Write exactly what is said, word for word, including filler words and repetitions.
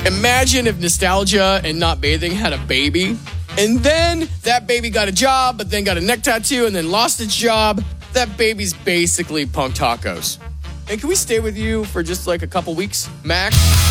Imagine if Nostalgia and Not Bathing had a baby, and then that baby got a job, but then got a neck tattoo, and then lost its job. That baby's basically Punk Tacos. And can we stay with you for just like a couple weeks, Mac?